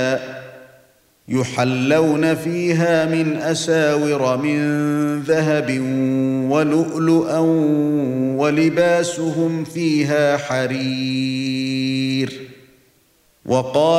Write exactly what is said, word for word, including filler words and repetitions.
يحلون فيها من أساور من ذهب ولؤلؤا ولباسهم فيها حرير. وقال